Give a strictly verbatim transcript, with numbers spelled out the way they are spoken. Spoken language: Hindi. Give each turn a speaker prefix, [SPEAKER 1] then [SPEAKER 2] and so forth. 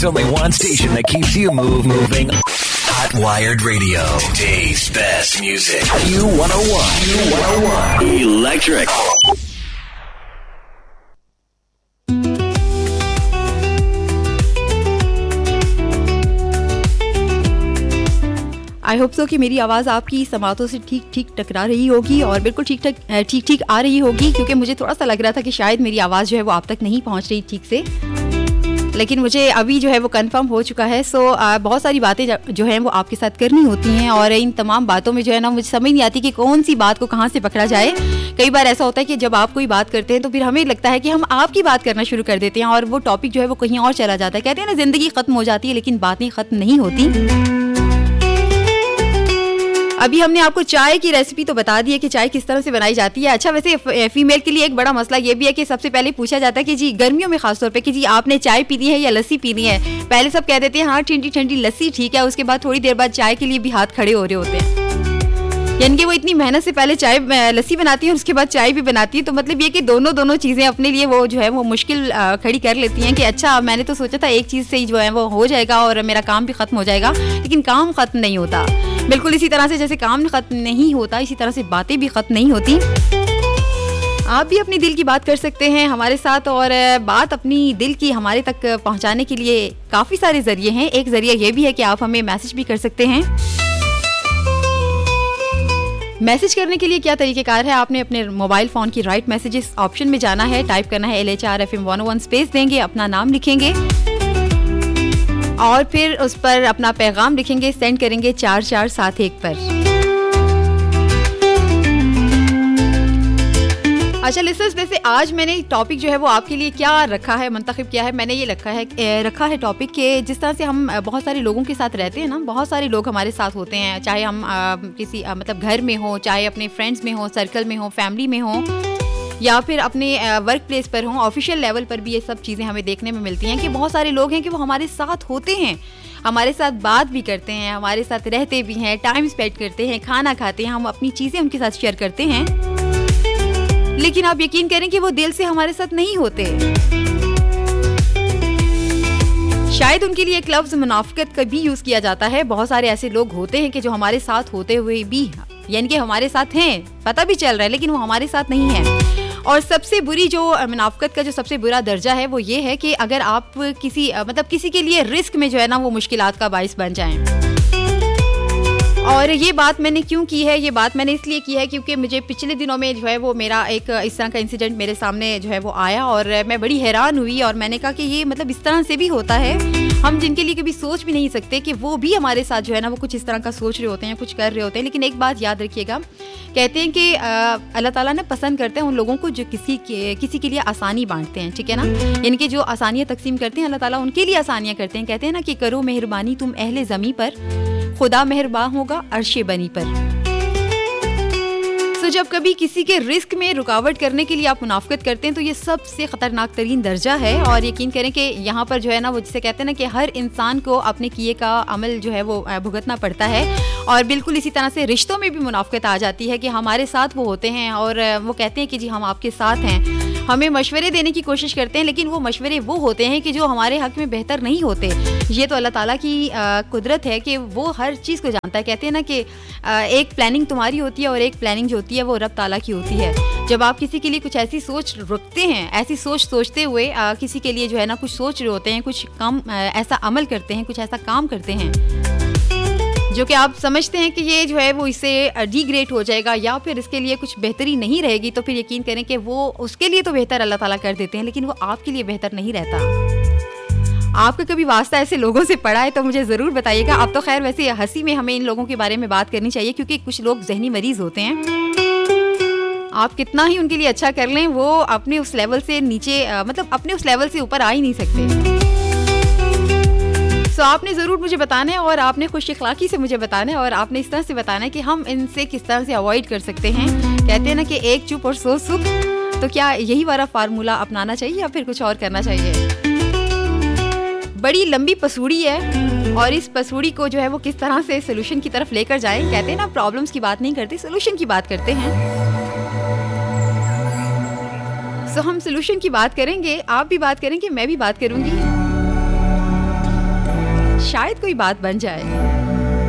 [SPEAKER 1] only one station that keeps you move moving. Hot Wired Radio. Today's best music. Q one oh one. Q one oh one. Electric.
[SPEAKER 2] I hope so कि मेरी आवाज़ आपकी समातों से ठीक ठीक टकरा रही होगी और बिल्कुल ठीक ठीक ठीक ठीक आ रही होगी, क्योंकि मुझे थोड़ा सा लग रहा था कि शायद मेरी आवाज़ जो है वो आप तक नहीं पहुंच रही ठीक से, लेकिन मुझे अभी जो है वो कंफर्म हो चुका है। सो आ, बहुत सारी बातें जो हैं वो आपके साथ करनी होती हैं और इन तमाम बातों में जो है ना मुझे समझ नहीं आती कि कौन सी बात को कहाँ से पकड़ा जाए। कई बार ऐसा होता है कि जब आप कोई बात करते हैं तो फिर हमें लगता है कि हम आपकी बात करना शुरू कर देते हैं और वो टॉपिक जो है वो कहीं और चला जाता है। कहते हैं ना, ज़िंदगी ख़त्म हो जाती है लेकिन बातें ख़त्म नहीं होती। अभी हमने आपको चाय की रेसिपी तो बता दी है कि चाय किस तरह से बनाई जाती है। अच्छा, वैसे फीमेल के लिए एक बड़ा मसला ये भी है कि सबसे पहले पूछा जाता है कि जी गर्मियों में खासतौर पे कि जी आपने चाय पीनी है या लस्सी पीनी है। पहले सब कह देते हैं हाँ ठंडी ठंडी लस्सी ठीक है, उसके बाद थोड़ी देर बाद चाय के लिए भी हाथ खड़े हो रहे होते हैं। यानी कि वो इतनी मेहनत से पहले चाय लस्सी बनाती है और उसके बाद चाय भी बनाती है, तो मतलब ये कि दोनों दोनों चीज़ें अपने लिए वो जो है वो मुश्किल खड़ी कर लेती हैं कि अच्छा मैंने तो सोचा था एक चीज़ से ही जो है वो हो जाएगा और मेरा काम भी ख़त्म हो जाएगा, लेकिन काम ख़त्म नहीं होता। बिल्कुल इसी तरह से जैसे काम ख़त्म नहीं होता, इसी तरह से बातें भी ख़त्म नहीं होती। आप भी अपनी दिल की बात कर सकते हैं हमारे साथ, और बात अपनी दिल की हमारे तक पहुंचाने के लिए काफ़ी सारे ज़रिए हैं। एक ज़रिया ये भी है कि आप हमें मैसेज भी कर सकते हैं। मैसेज करने के लिए क्या तरीक़ेकार है, आपने अपने मोबाइल फ़ोन की राइट मैसेजेस ऑप्शन में जाना है, टाइप करना है L H R F M one ओ वन, स्पेस देंगे, अपना नाम लिखेंगे और फिर उस पर अपना पैगाम लिखेंगे, सेंड करेंगे चार चार सात एक पर। अच्छा लिस्टर्स, वैसे आज मैंने टॉपिक जो है वो आपके लिए क्या रखा है, मुंतखब किया है, मैंने ये रखा है रखा है टॉपिक के जिस तरह से हम बहुत सारे लोगों के साथ रहते हैं ना, बहुत सारे लोग हमारे साथ होते हैं, चाहे हम आ, किसी आ, मतलब घर में हो, चाहे अपने फ्रेंड्स में हो, सर्कल में हो, फैमिली में हो, या फिर अपने वर्क प्लेस पर हों, ऑफिशियल लेवल पर भी ये सब चीज़ें हमें देखने में मिलती हैं कि बहुत सारे लोग हैं कि वो हमारे साथ होते हैं, हमारे साथ बात भी करते हैं, हमारे साथ रहते भी हैं, टाइम स्पेंड करते हैं, खाना खाते हैं, हम अपनी चीज़ें उनके साथ शेयर करते हैं, लेकिन आप यकीन करें कि वो दिल से हमारे साथ नहीं होते। शायद उनके लिए एक लफ्ज़ मुनाफ़िक़त का भी यूज़ किया जाता है। बहुत सारे ऐसे लोग होते हैं कि जो हमारे साथ होते हुए भी, यानी कि हमारे साथ हैं, पता भी चल रहा है, लेकिन वो हमारे साथ नहीं है। और सबसे बुरी जो मुनाफ़िक़त का जो सबसे बुरा दर्जा है वो ये है कि अगर आप किसी मतलब किसी के लिए रिस्क में जो है ना वो मुश्किलात का बाइस बन जाएं। और ये बात मैंने क्यों की है, ये बात मैंने इसलिए की है क्योंकि मुझे पिछले दिनों में जो है वो मेरा एक इस तरह का इंसिडेंट मेरे सामने जो है वो आया और मैं बड़ी हैरान हुई और मैंने कहा कि ये मतलब इस तरह से भी होता है, हम जिनके लिए कभी सोच भी नहीं सकते कि वो भी हमारे साथ जो है ना वो कुछ इस तरह का सोच रहे होते हैं, कुछ कर रहे होते हैं। लेकिन एक बात याद रखिएगा, कहते हैं कि अल्लाह ताला ने पसंद करते हैं उन लोगों को जो किसी के किसी के लिए आसानी बांटते हैं, ठीक है ना, यानी कि जो आसानियाँ तकसीम करते हैं, अल्लाह ताला उनके लिए आसानियाँ करते हैं। कहते हैं ना कि करो मेहरबानी तुम अहले ज़मी पर, खुदा मेहरबान होगा अर्शे बनी पर। तो जब कभी किसी के रिस्क में रुकावट करने के लिए आप मुनाफ़िक़त करते हैं तो ये सबसे ख़तरनाक तरीन दर्जा है। और यकीन करें कि यहाँ पर जो है ना वो जिसे कहते हैं ना कि हर इंसान को अपने किए का अमल जो है वो भुगतना पड़ता है। और बिल्कुल इसी तरह से रिश्तों में भी मुनाफ़िक़त आ जाती है कि हमारे साथ वो होते हैं और वो कहते हैं कि जी हम आपके साथ हैं, हमें मशवरे देने की कोशिश करते हैं, लेकिन वो मशवरे वो होते हैं कि जो हमारे हक़ में बेहतर नहीं होते। ये तो अल्लाह ताला की कुदरत है कि वो हर चीज़ को जानता है। कहते हैं ना कि आ, एक प्लानिंग तुम्हारी होती है और एक प्लानिंग जो होती है वो रब ताला की होती है। जब आप किसी के लिए कुछ ऐसी सोच रखते हैं, ऐसी सोच सोचते हुए आ, किसी के लिए जो है ना कुछ सोच रहे होते हैं, कुछ काम आ, ऐसा अमल करते हैं, कुछ ऐसा काम करते हैं जो कि आप समझते हैं कि ये जो है वो इससे डिग्रेड हो जाएगा या फिर इसके लिए कुछ बेहतरी नहीं रहेगी, तो फिर यकीन करें कि वो उसके लिए तो बेहतर अल्लाह ताला कर देते हैं, लेकिन वो आपके लिए बेहतर नहीं रहता। आपका कभी वास्ता ऐसे लोगों से पड़ा है तो मुझे ज़रूर बताइएगा। अब तो खैर वैसे हंसी में हमें इन लोगों के बारे में बात करनी चाहिए क्योंकि कुछ लोग जहनी मरीज़ होते हैं। आप कितना ही उनके लिए अच्छा कर लें, वो अपने उस लेवल से नीचे मतलब अपने उस लेवल से ऊपर आ ही नहीं सकते। सो so, आपने ज़रूर मुझे बताना है और आपने खुश इखलाकी से मुझे बताना है और आपने इस तरह से बताना है कि हम इनसे किस तरह से अवॉइड कर सकते हैं। कहते हैं ना कि एक चुप और सौ सुख, तो क्या यही वाला फार्मूला अपनाना चाहिए या फिर कुछ और करना चाहिए? बड़ी लंबी पसूड़ी है और इस पसूड़ी को जो है वो किस तरह से सोल्यूशन की तरफ लेकर जाएं। कहते हैं ना प्रॉब्लम्स की बात नहीं करते, सोल्यूशन की बात करते हैं। सो so, हम सोल्यूशन की बात करेंगे, आप भी बात करेंगे, मैं भी बात करूंगी। शायद कोई बात बन जाए।